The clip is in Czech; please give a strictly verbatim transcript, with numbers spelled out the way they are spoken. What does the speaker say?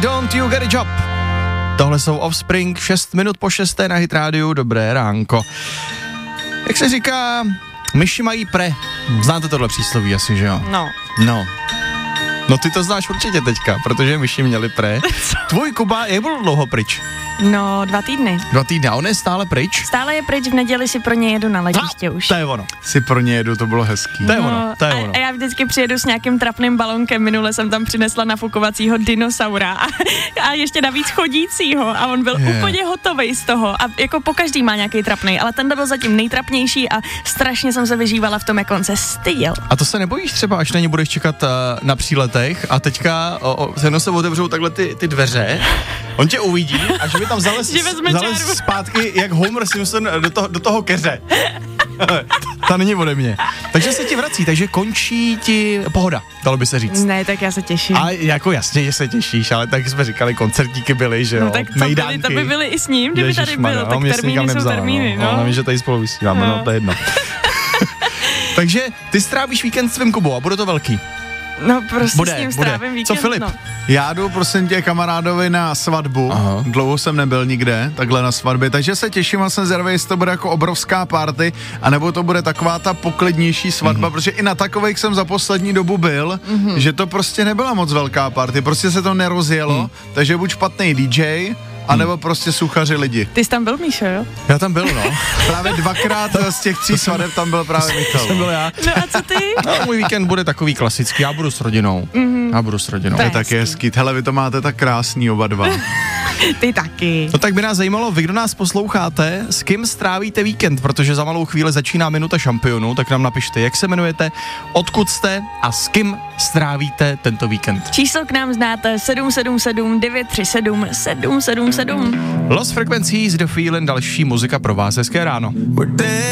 Don't You Get a Job. Tohle jsou Offspring, šest minut po šesté na Hit rádiu, dobré ránko. Jak se říká, myši mají pre. Znáte tohle přísloví asi, že jo? No. No. No ty to znáš určitě teďka, protože myši měli pre. Tvůj Kuba, jak byl dlouho pryč? No, dva týdny. Dva týdny a on je stále pryč? Stále je pryč, v neděli si pro ně jedu na letiště už. To je ono. Si pro ně jedu, to bylo hezký. To je No, ono, to je a, ono. a já vždycky přijedu s nějakým trapným balonkem, minule jsem tam přinesla nafukovacího dinosaura a, a ještě navíc chodícího a on byl Je. úplně hotovej z toho a jako po každý má nějaký trapnej, ale ten byl zatím nejtrapnější a strašně jsem se vyžívala v tom, jak on se styděl. A to se nebojíš třeba, až na ně budeš čekat uh, na příletech a teďka o, o, se jenom se otevřou takhle ty, ty dveře, on tě uvidí a že by tam zales, Že vezme zales čáru. zpátky jak Homer Simpson do toho, do toho keře. Ta není ode mě. Takže se ti vrací, takže končí ti pohoda, dalo by se říct. Ne, tak já se těším. A jako jasně, že se těšíš, ale tak jsme říkali, koncertíky byly, že jo, No tak co byli, to by byly i s ním, kdyby tady byl, tak termíny jsou termíny, no. No, že tady spolu vysíláme, no, No. to je jedno. Takže ty strávíš víkend s tvým Kubou a bude to velký. No prostě Bude, s ním bude. strávím víkend. Co Filip? No. Já jdu prosím tě kamarádovi na svatbu, Aha. dlouho jsem nebyl nikde, takhle na svatbě, takže se těším a jsem zvědavý, jestli to bude jako obrovská party, anebo to bude taková ta poklidnější svatba, mm-hmm. protože i na takových jsem za poslední dobu byl, mm-hmm. že to prostě nebyla moc velká party, prostě se to nerozjelo, mm. takže buď špatný dý džej, anebo prostě suchaři lidi. Ty jsi tam byl, Míšo, jo? Já tam byl, no. Právě dvakrát z těch tří svadeb tam byl právě Michal. Jsem byl já. No a co ty? No, můj víkend bude takový klasický, já budu s rodinou. Mm-hmm. Já budu s rodinou. To je To je taky hezký. Hele, vy to máte tak krásný oba dva. Ty taky. No tak by nás zajímalo, vy, kdo nás posloucháte, s kým strávíte víkend, protože za malou chvíli začíná minuta šampionů, tak nám napište, jak se jmenujete, odkud jste a s kým strávíte tento víkend. Číslo k nám znáte sedm sedm sedm devět tři sedm sedm sedm sedm. Lost Frequencies, The Feeling, další muzika pro vás, hezké ráno.